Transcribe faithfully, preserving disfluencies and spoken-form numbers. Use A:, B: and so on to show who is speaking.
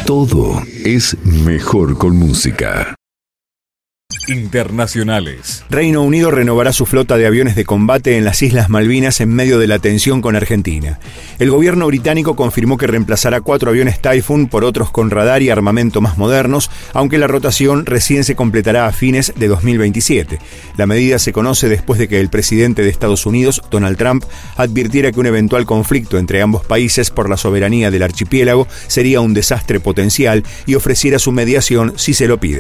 A: Todo es mejor con música.
B: Internacionales.
C: Reino Unido renovará su flota de aviones de combate en las Islas Malvinas en medio de la tensión con Argentina. El gobierno británico confirmó que reemplazará cuatro aviones Typhoon por otros con radar y armamento más modernos, aunque la rotación recién se completará a fines de dos mil veintisiete. La medida se conoce después de que el presidente de Estados Unidos, Donald Trump, advirtiera que un eventual conflicto entre ambos países por la soberanía del archipiélago sería un desastre potencial y ofreciera su mediación si se lo pide.